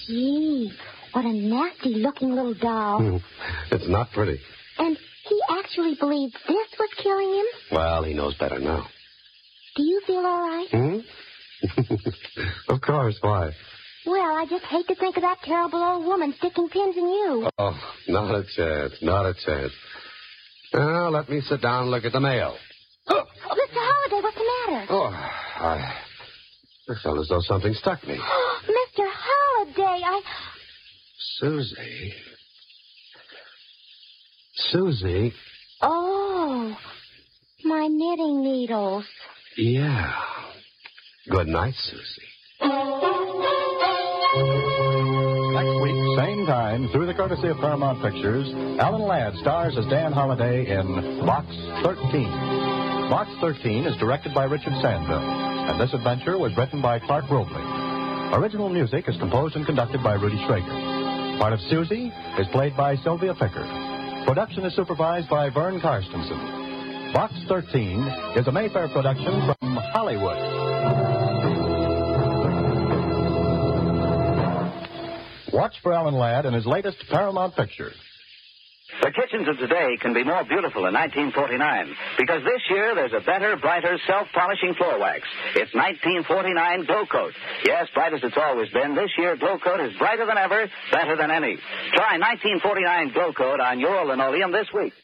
Gee, what a nasty-looking little doll. It's not pretty. And he actually believed this was killing him? Well, he knows better now. Do you feel all right? Of course, why? Well, I just hate to think of that terrible old woman sticking pins in you. Oh, not a chance, not a chance. Now, let me sit down and look at the mail. Oh, Mr. Holliday, what's the matter? Oh, I felt as though something struck me. Mr. Holliday, Susie. Oh, my knitting needles. Yeah. Good night, Susie. Next week, same time, through the courtesy of Paramount Pictures, Alan Ladd stars as Dan Holliday in Box 13. Box 13 is directed by Richard Sandville, and this adventure was written by Clark Robley. Original music is composed and conducted by Rudy Schrager. Part of Susie is played by Sylvia Picker. Production is supervised by Vern Karstensen. Box 13 is a Mayfair production from Hollywood. Watch for Alan Ladd in his latest Paramount picture. The kitchens of today can be more beautiful in 1949 because this year there's a better, brighter, self-polishing floor wax. It's 1949 Glow Coat. Yes, bright as it's always been, this year Glow Coat is brighter than ever, better than any. Try 1949 Glow Coat on your linoleum this week.